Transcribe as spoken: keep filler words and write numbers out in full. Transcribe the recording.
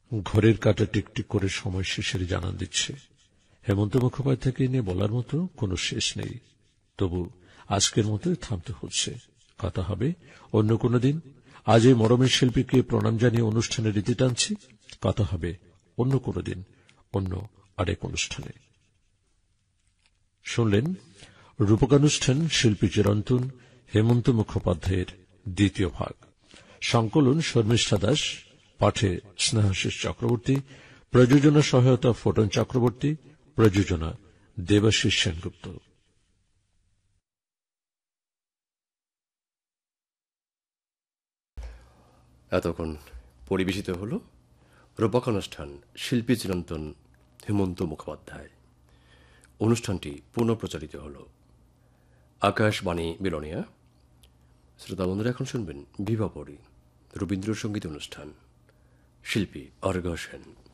ঘরের কাঁটা টিকটিক করে সময় শেষের জানান দিচ্ছে। হেমন্ত মুখোপাধ্যায়কে নিয়ে বলার মতো কোনো শেষ নেই, তবু আজকের মতোই থামতে হচ্ছে। কথা হবে অন্য কোনো দিন। আজ এই মরমের শিল্পীকে প্রণাম জানিয়ে অনুষ্ঠানের রীতি টানছি। কথা হবে অন্য কোনো দিন, অন্য আরেক অনুষ্ঠানে। শুনলেন রূপকানুষ্ঠান শিল্পী চিরন্তন হেমন্ত মুখোপাধ্যায়ের দ্বিতীয় ভাগ। সংকলন শর্মিষ্ঠা দাস, পাঠে স্নেহাশিস চক্রবর্তী, প্রযোজনা সহায়তা ফোটন চক্রবর্তী, প্রযোজনা দেবাশিস সেনগুপ্ত। এতক্ষণ পরিবেশিত হল রূপকানুষ্ঠান শিল্পী চিরন্তন হেমন্ত মুখোপাধ্যায়। অনুষ্ঠানটি পুনঃপ্রচারিত হল আকাশবাণী বিলোনিয়া। শ্রোতা বন্ধুরা, এখন শুনবেন বিভাবরী রবীন্দ্রসঙ্গীত অনুষ্ঠান। শিল্পী অর্ঘ্য সেন।